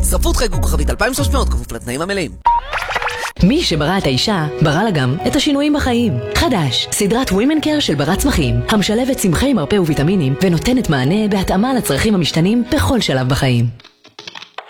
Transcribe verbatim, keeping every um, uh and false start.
ספרות חייגו כוכבית אלפיים ושלוש מאות כפוף לתנאים המלאים. מי שברא את האישה, ברא לה גם את השינויים בחיים. חדש, סדרת Women Care של ברת צמחים, המשלבת צמחי מרפא וויטמינים ונותנת מענה בהתאמה לצרכים המשתנים בכל שלב בחיים.